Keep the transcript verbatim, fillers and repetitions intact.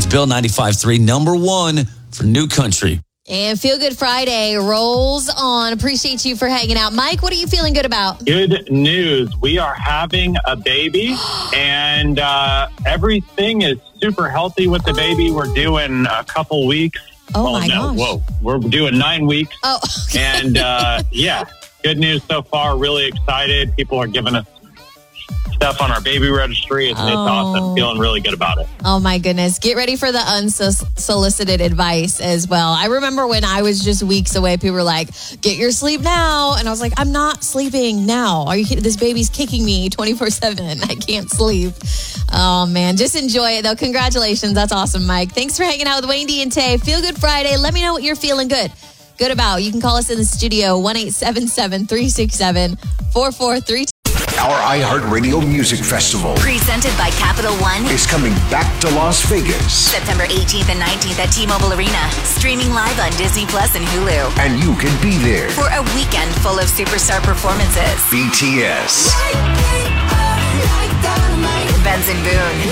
Bill ninety-five point three, number one for New Country. And Feel Good Friday rolls on. Appreciate you for hanging out. Mike, what are you feeling good about? Good news. We are having a baby, and uh, everything is super healthy with the baby. We're doing a couple weeks. Oh, my no, gosh. Whoa. We're doing nine weeks. Oh, okay. And, uh, yeah, good news so far. Really excited. People are giving us stuff on our baby registry. It's, Oh. it's awesome. Feeling really good about it. Oh, my goodness. Get ready for the unsolicited advice as well. I remember when I was just weeks away, people were like, get your sleep now. And I was like, I'm not sleeping now. Are you kidding? This baby's kicking me twenty-four seven. I can't sleep. Oh, man. Just enjoy it, though. Congratulations. That's awesome, Mike. Thanks for hanging out with Wayne D and Tay. Feel Good Friday. Let me know what you're feeling good. Good about. You can call us in the studio, one eight seven seven, three six seven, four four three two. Our iHeartRadio Music Festival Presented by Capital One. is coming back to Las Vegas, September eighteenth and nineteenth at T-Mobile Arena. Streaming live on Disney Plus and Hulu. and you can be there. For a weekend full of superstar performances. B T S, Benson Boone.